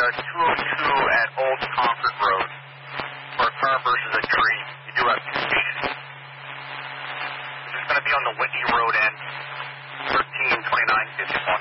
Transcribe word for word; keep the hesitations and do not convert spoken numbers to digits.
two oh two at Old Concord Road for a car versus a tree. You do have communication. This is going to be on the Whitney Road end, thirteen twenty-nine fifty-one.